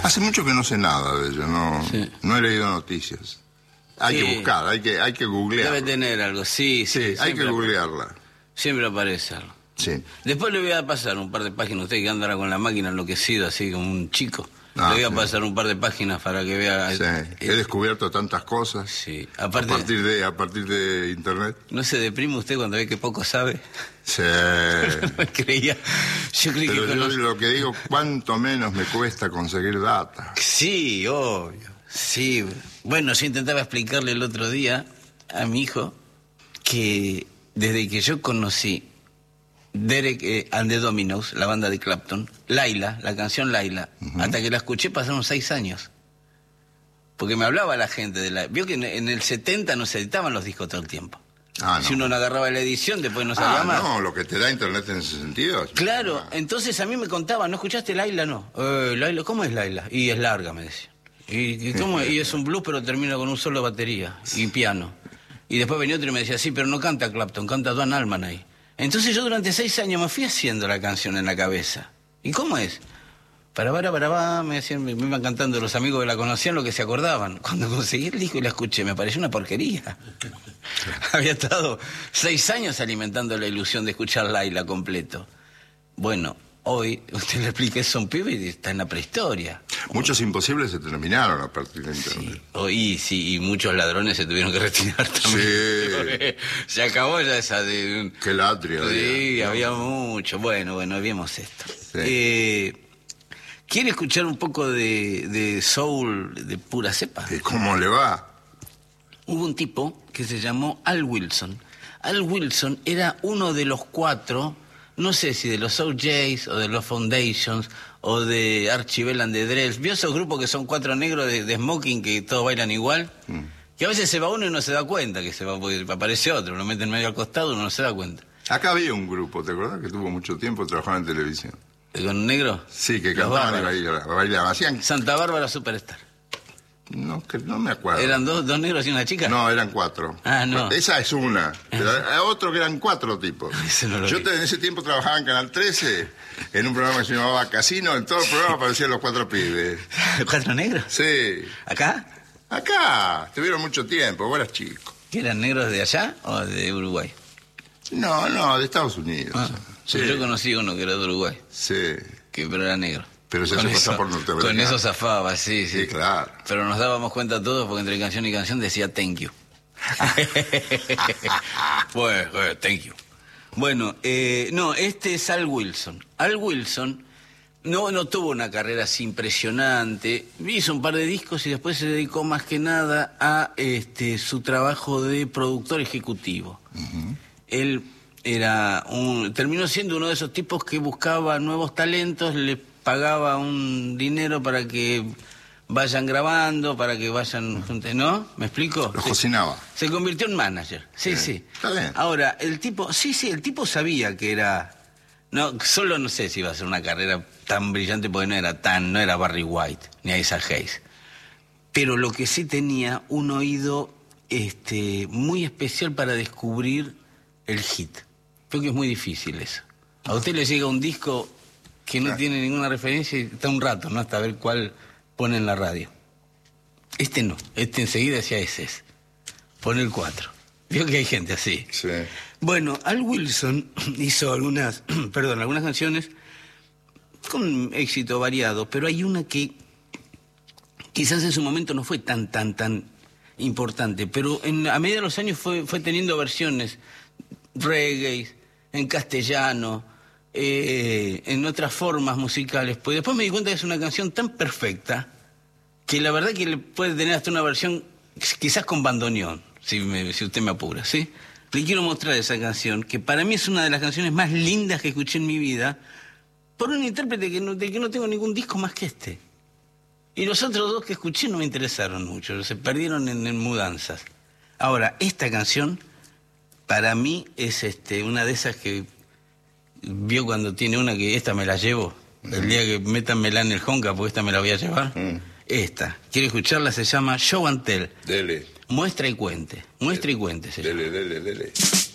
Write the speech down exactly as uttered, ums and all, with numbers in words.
Hace mucho que no sé nada de ella, no, Sí. no he leído noticias. Hay Sí. que buscar, hay que, hay que googlear. Debe tener algo, sí, sí. Sí, hay que siempre- googlearla. Siempre aparece algo. Sí. Después le voy a pasar un par de páginas, usted que andará con la máquina enloquecido, así como un chico. Ah, le voy a sí. pasar un par de páginas para que vea... Sí. eh, He descubierto tantas cosas sí. a Aparte, partir de, a partir de internet. ¿no se deprime usted cuando ve que poco sabe? Sí. No creía. Yo creí Pero que... yo conoce- lo que digo, cuánto menos me cuesta conseguir data. Sí, obvio. Sí. Bueno, yo intentaba explicarle el otro día a mi hijo que desde que yo conocí Derek eh, and the Dominos, la banda de Clapton, Laila, la canción Laila, uh-huh. hasta que la escuché pasaron seis años. Porque me hablaba la gente de la... Vio que en, en el setenta no se editaban los discos todo el tiempo. Ah, si no. uno no agarraba la edición, después no salía Ah, más. no, lo que te da internet en ese sentido. Claro, Ah. entonces a mí me contaban, ¿no escuchaste Laila? No. Eh, Laila, ¿cómo es Laila? Y es larga, me decía. Y, y, ¿cómo es? Y es un blues, pero termina con un solo de batería y piano. Y después venía otro y me decía, sí, pero no canta Clapton, canta Don Allman ahí. Entonces yo durante seis años me fui haciendo la canción en la cabeza. ¿Y cómo es? Para, para, para, para, me decían, me iban cantando los amigos que la conocían lo que se acordaban. Cuando conseguí el disco y la escuché, me pareció una porquería. Había estado seis años alimentando la ilusión de escuchar Laila completo. Bueno, hoy usted le explica eso a un pibe y está en la prehistoria. Muchos imposibles se terminaron a partir de internet. Sí, hoy sí, y muchos ladrones se tuvieron que retirar también. Sí. Se acabó ya esa de... Qué latrio. Sí, ¿no? había mucho. Bueno, bueno, vimos esto. Sí. Eh, ¿Quiere escuchar un poco de, de soul de pura cepa? ¿Y cómo le va? Hubo un tipo que se llamó Al Wilson. Al Wilson era uno de los cuatro, no sé si de los O Js o de los Foundations o de Archie Bell and the Drells. ¿Vio esos grupos que son cuatro negros de, de smoking que todos bailan igual? Mm. Que a veces se va uno y no se da cuenta que se va, porque aparece otro, lo meten medio al costado y uno no se da cuenta. Acá había un grupo, ¿te acordás? Que tuvo mucho tiempo trabajando en televisión. ¿Con negro? Sí, que Los cantaban y Bárbaros. bailaban. bailaban. Hacían... Santa Bárbara Superstar. No, que no me acuerdo. ¿Eran dos, dos negros y una chica? No, eran cuatro. Ah, no. Esa es una. Pero hay otro que eran cuatro tipos. Ese no lo Yo vi. te- en ese tiempo trabajaba en Canal trece, en un programa que se llamaba Casino. En todo el programa aparecían los cuatro pibes. ¿Cuatro negros? Sí. ¿Acá? Acá. Tuvieron mucho tiempo. Vos eras chico. ¿Que eran negros de allá o de Uruguay? No, no, de Estados Unidos. Ah, Sí. Yo conocí uno que era de Uruguay, Sí. que pero era negro. Pero se Con hace pasar eso- por norteamericano. Con eso zafaba, sí, sí. Sí, claro. Pero nos dábamos cuenta todos porque entre canción y canción decía thank you. Pues, pues, thank you. Bueno, eh, no, este es Al Wilson. Al Wilson no, no tuvo una carrera así impresionante. Hizo un par de discos y después se dedicó más que nada a este, su trabajo de productor ejecutivo. Uh-huh. Él era un, terminó siendo uno de esos tipos que buscaba nuevos talentos, le pagaba un dinero para que vayan grabando, para que vayan, ¿no? ¿Me explico? Los Sí. cocinaba. Se convirtió en manager, sí, Sí, sí. está bien. Ahora, el tipo, sí, sí, el tipo sabía que era, no, solo no sé si iba a ser una carrera tan brillante porque no era tan, no era Barry White, ni Isaac Hayes. Pero lo que sí tenía un oído este, muy especial para descubrir el hit. Creo que es muy difícil eso. A usted le llega un disco que no Claro. tiene ninguna referencia y está un rato, ¿no? Hasta ver cuál pone en la radio. Este no, este enseguida decía ese es. Pone el cuatro. Vio que hay gente así. Sí. Bueno, Al Wilson hizo algunas, perdón, algunas canciones con éxito variado, pero hay una que quizás en su momento no fue tan, tan, tan importante, pero en, a medida de los años fue, fue teniendo versiones reggae, en castellano, eh, en otras formas musicales. Pues después me di cuenta que es una canción tan perfecta que la verdad que le puede tener hasta una versión quizás con bandoneón, si, me, si usted me apura, ¿sí? Le quiero mostrar esa canción, que para mí es una de las canciones más lindas que escuché en mi vida, por un intérprete que no, de que no tengo ningún disco más que este. Y los otros dos que escuché no me interesaron mucho, se perdieron en, en mudanzas. Ahora, esta canción, para mí, es este una de esas que vio cuando tiene una que esta me la llevo, mm. el día que métanmela en el Honka, porque esta me la voy a llevar. Mm. Esta, quiere escucharla, se llama Show and Tell. Dele. Muestra y cuente, muestra y cuente. Se Dele, dele, dele.